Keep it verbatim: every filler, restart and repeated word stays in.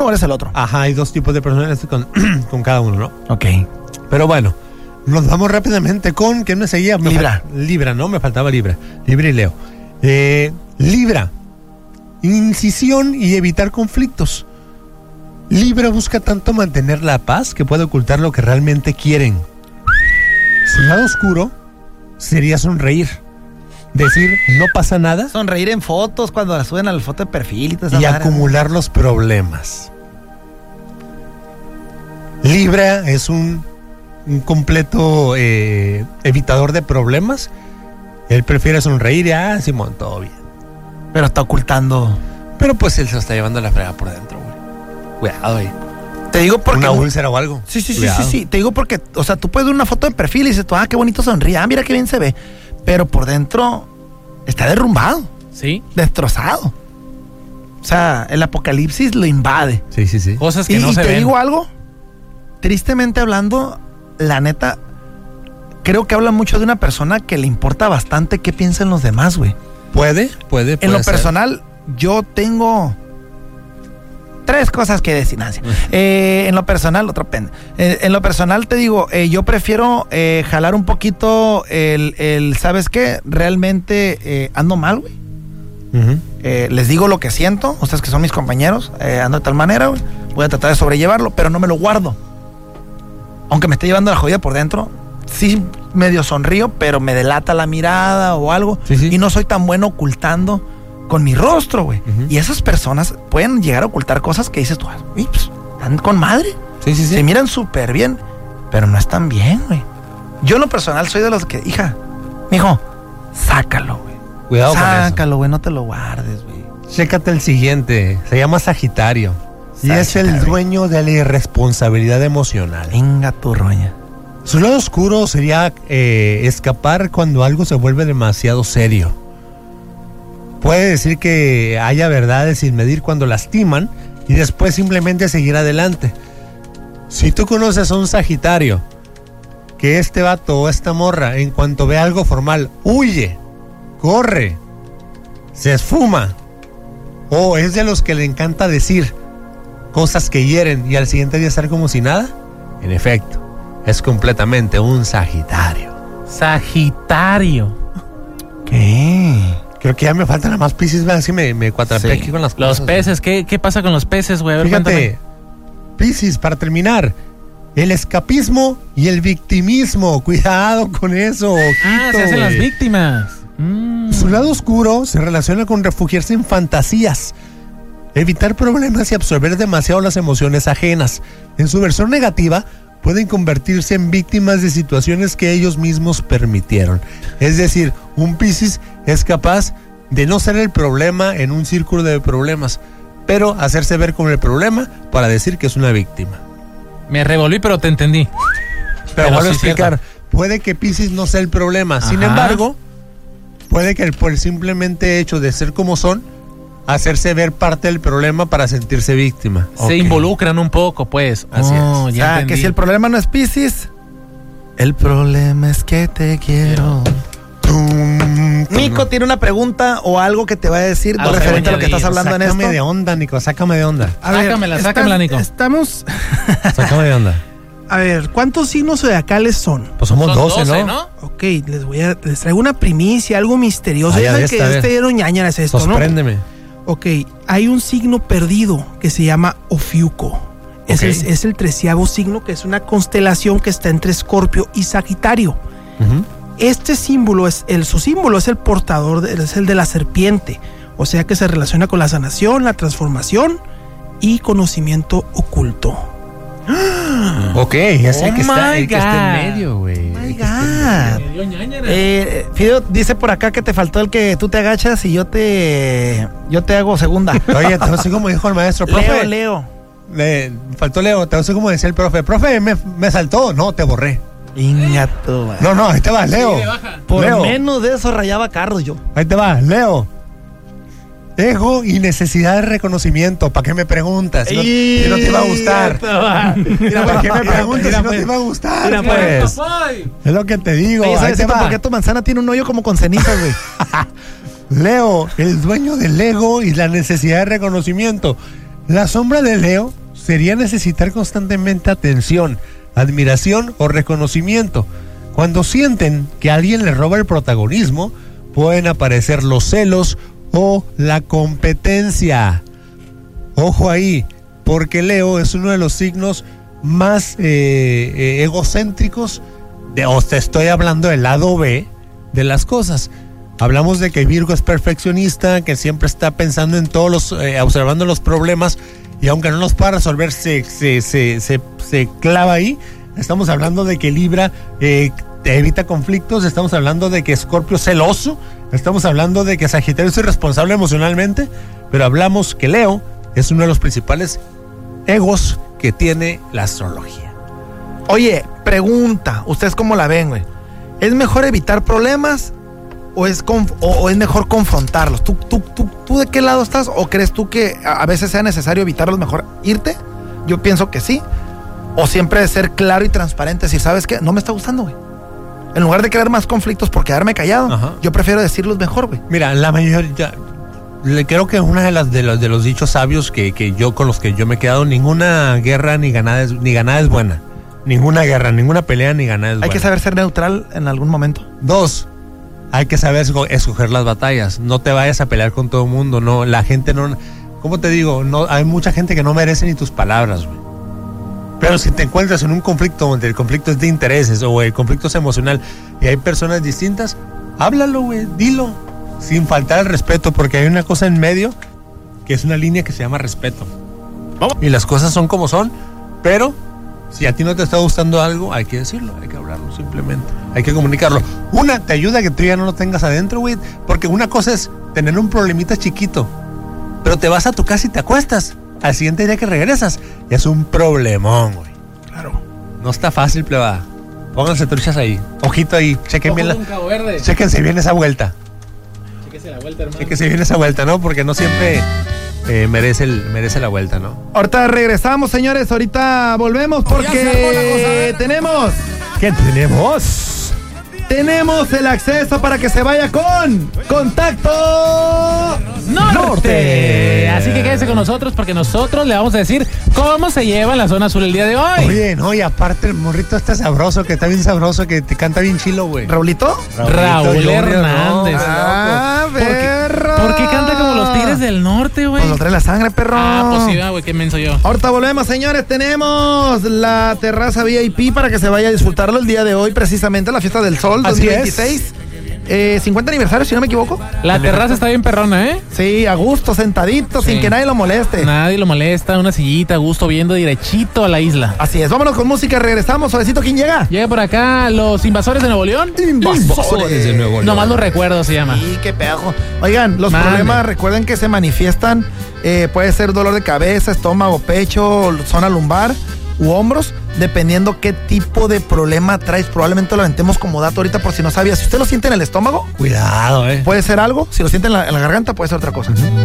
o eres el otro? Ajá, hay dos tipos de personas con, con cada uno, ¿no? Ok. Pero bueno, nos vamos rápidamente con... ¿Quién me seguía? Me Libra. Fal- Libra, ¿no? Me faltaba Libra. Libra y Leo. Eh, Libra. Incisión y evitar conflictos. Libra busca tanto mantener la paz que puede ocultar lo que realmente quieren. Su lado oscuro sería sonreír. Decir, no pasa nada. Sonreír en fotos cuando la suben a la foto de perfil y toda esa Y madre. acumular los problemas. Libra es un, un completo eh, evitador de problemas. Él prefiere sonreír y, ah, Simón, todo bien. Pero está ocultando. Pero pues él se lo está llevando la frega por dentro, güey. Cuidado ahí. Te digo porque... Una úlcera o algo. Sí, sí, sí, Cuidado. sí, sí. Te digo porque, o sea, tú puedes ver una foto de perfil y dices tú, ah, qué bonito sonríe, ah, mira qué bien se ve. Pero por dentro está derrumbado, Sí. destrozado. O sea, el apocalipsis lo invade. Sí, sí, sí. Cosas que Y, no y se te ven. digo algo, tristemente hablando, la neta, creo que habla mucho de una persona que le importa bastante qué piensan los demás, güey. Puede, puede, puede En lo ser. personal, yo tengo tres cosas que decir, Nancy. Eh, en lo personal, otro pende. Eh, en lo personal te digo, eh, yo prefiero eh, jalar un poquito el, el, ¿sabes qué? Realmente eh, ando mal, güey. Uh-huh. Eh, les digo lo que siento, ustedes que son mis compañeros, eh, ando de tal manera, güey. Voy a tratar de sobrellevarlo, pero no me lo guardo. Aunque me esté llevando la jodida por dentro, sí medio sonrío, pero me delata la mirada o algo. Sí, sí. Y no soy tan bueno ocultando con mi rostro, güey. Uh-huh. Y esas personas pueden llegar a ocultar cosas que dices tú, "Uy, pues, están con madre. Sí, sí, sí. Se miran súper bien, pero no están bien, güey. Yo en lo personal soy de los que, hija, mijo, sácalo, güey. Cuidado con eso. Sácalo, güey, no te lo guardes, güey. Chécate el siguiente. Se llama Sagitario. Y es el Sagitario. dueño de la irresponsabilidad emocional. Venga tu roña. Su lado oscuro sería eh, escapar cuando algo se vuelve demasiado serio. Puede decir que haya verdades sin medir cuando lastiman y después simplemente seguir adelante. Si tú conoces a un Sagitario, que este vato o esta morra, en cuanto ve algo formal, huye, corre, se esfuma, o es de los que le encanta decir cosas que hieren y al siguiente día estar como si nada, en efecto, es completamente un Sagitario. Sagitario. ¿Qué? Creo que ya me falta nada más Piscis, vean si me, me cuatrapeé Sí. aquí con las Los cosas. peces, ¿qué, ¿qué pasa con los peces, güey? A ver, Fíjate, Piscis, para terminar, el escapismo y el victimismo, cuidado con eso. cuéntame. Ah, ojito, se hacen las güey. víctimas. Mm. Su lado oscuro se relaciona con refugiarse en fantasías, evitar problemas y absorber demasiado las emociones ajenas. En su versión negativa, pueden convertirse en víctimas de situaciones que ellos mismos permitieron. Es decir, un Piscis es capaz de no ser el problema en un círculo de problemas, pero hacerse ver como el problema para decir que es una víctima. Me revolví, pero te entendí. Pero, Pero vuelvo a sí, explicar, cierto. puede que Piscis no sea el problema, sin Ajá. embargo, puede que por el simplemente hecho de ser como son, hacerse ver parte del problema para sentirse víctima. Se Ok. involucran un poco, pues. Así Oh, es. O ya sea, entendí. que si el problema no es Piscis, el problema es que te quiero. Tum, tum. Nico tiene una pregunta o algo que te va a decir Algo referente a lo que añadir. estás hablando en Sácame esto. de onda, Nico, sácame de onda. A ver, Sácamela, estás- sácamela, Nico. Estamos. Sácame de onda. A ver, ¿cuántos signos zodiacales son? Pues somos Son doce, doce, ¿no? Ok, les voy a. Les traigo una primicia, algo misterioso. Ah, Ya ya saben ves, que a ver. este dieron ñañaras esto, ¿no? Sorpréndeme. Ok, hay un signo perdido que se llama Ofiuco. Es, Ok. el, es el treceavo signo, que es una constelación que está entre Escorpio y Sagitario. Ujú. Este símbolo es el su símbolo es el portador de- es el de la serpiente, o sea que se relaciona con la sanación, la transformación y conocimiento oculto. Ok, ya sé Oh que está, my el que está God. en medio, güey. Oh my El que está en medio. God. Me dio ñañara. Eh, Fido dice por acá que te faltó el que tú te agachas y yo te yo te hago segunda. Oye, te sé como dijo el maestro, profe. Leo, Leo. Le faltó Leo, te sé como decía el profe. Profe, me, me saltó. No, te borré. Ingato, man. No, no, ahí te vas, Leo. Sí, baja. Por Leo. menos de eso rayaba carros yo. Ahí te va, Leo. Ego y necesidad de reconocimiento. ¿Para qué me preguntas? Si no, si no te iba a gustar. Mira, ¿Para qué me mira, preguntas mira, si no pues. te iba a gustar? Mira, pues? Papai. Es lo que te digo. Oye, Ahí ¿sabes te esto va. por qué tu manzana tiene un hoyo como con cenizas, güey? Leo, el dueño del ego y la necesidad de reconocimiento. La sombra de Leo sería necesitar constantemente atención, admiración o reconocimiento. Cuando sienten que alguien les roba el protagonismo, pueden aparecer los celos o la competencia. Ojo ahí, porque Leo es uno de los signos más eh, eh, egocéntricos, de, o te estoy hablando del lado B de las cosas. Hablamos de que Virgo es perfeccionista, que siempre está pensando en todos los, eh, observando los problemas, y aunque no los pueda resolver, se, se, se, se, se clava ahí. Estamos hablando de que Libra eh, evita conflictos, estamos hablando de que Escorpio es celoso, estamos hablando de que Sagitario es irresponsable emocionalmente, pero hablamos que Leo es uno de los principales egos que tiene la astrología. Oye, pregunta, ¿ustedes cómo la ven, güey? ¿Es mejor evitar problemas o es, conf- o, o es mejor confrontarlos? ¿Tú, tú, tú, ¿Tú de qué lado estás? ¿O crees tú que a, a veces sea necesario evitarlos, mejor irte? Yo pienso que sí. O siempre ser claro y transparente, decir, ¿sabes qué? No me está gustando, güey. En lugar de crear más conflictos por quedarme callado, Ajá. yo prefiero decirlos mejor, güey. Mira, la mayoría, le creo que una de las de los, de los dichos sabios que, que yo con los que yo me he quedado, ninguna guerra ni ganada es, ni ganada es buena. Ninguna guerra, ninguna pelea ni ganada es buena. Hay que saber ser neutral en algún momento. Dos, hay que saber esco- escoger las batallas. No te vayas a pelear con todo el mundo, no, la gente no, ¿cómo te digo? No, hay mucha gente que no merece ni tus palabras, güey. Pero si te encuentras en un conflicto donde el conflicto es de intereses o el conflicto es emocional y hay personas distintas, háblalo, güey, dilo, sin faltar el respeto, porque hay una cosa en medio que es una línea que se llama respeto. Y las cosas son como son, pero si a ti no te está gustando algo, hay que decirlo, hay que hablarlo simplemente, hay que comunicarlo. Una, te ayuda a que tú ya no lo tengas adentro, güey, porque una cosa es tener un problemita chiquito, pero te vas a tu casa y te acuestas. Al siguiente día que regresas, es un problemón, güey. Claro. No está fácil, plebada. Pónganse truchas ahí. Ojito ahí. Chequen bien la, Cabo Verde. chéquense bien esa vuelta. Chéquese la vuelta, hermano. Chéquense bien esa vuelta, ¿no? Porque no siempre eh, merece, el, merece la vuelta, ¿no? Ahorita regresamos, señores. Ahorita volvemos porque tenemos... ¿Qué tenemos? Tenemos el acceso para que se vaya con Contacto Norte. Norte. Así que quédese con nosotros porque nosotros le vamos a decir cómo se lleva en la zona azul el día de hoy. Oye, no, y aparte el morrito está sabroso, que está bien sabroso, que te canta bien chilo, güey. ¿Raulito? Raúl Junior, Hernández. no, Ah, ¿Por qué- perro. ¿Por qué canta como los Tigres del Norte, güey? Pues lo trae la sangre, perro. Ah, pues sí, va, güey, qué menso yo. Ahorita volvemos, señores. Tenemos la terraza V I P para que se vaya a disfrutarlo el día de hoy, precisamente la fiesta del sol Así dos mil veintiséis. Eh, cincuenta aniversario, si no me equivoco. La terraza está bien perrona, ¿eh? Sí, a gusto, sentadito, Sí. sin que nadie lo moleste. Nadie lo molesta, una sillita, a gusto, viendo derechito a la isla. Así es, vámonos con música, regresamos. Suavecito, ¿quién llega? Llega por acá los invasores de Nuevo León. Invasores de Nuevo León. Nomás lo recuerdo, se llama. Sí, qué pedazo. Oigan, los Mande. problemas, recuerden que se manifiestan, eh, puede ser dolor de cabeza, estómago, pecho, zona lumbar u hombros, dependiendo qué tipo de problema traes. Probablemente lo aventemos como dato ahorita por si no sabías. Si usted lo siente en el estómago, Cuidado, eh. puede ser algo. Si lo siente en la, en la garganta, puede ser otra cosa.